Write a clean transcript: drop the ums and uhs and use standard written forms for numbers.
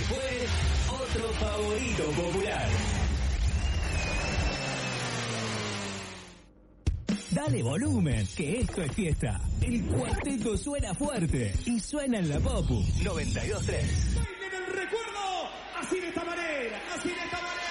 fue otro favorito popular. Dale volumen, que esto es fiesta. El cuarteto suena fuerte y suena en la Popu 92.3. ¡Bailen el recuerdo! Así de esta manera, así de esta manera.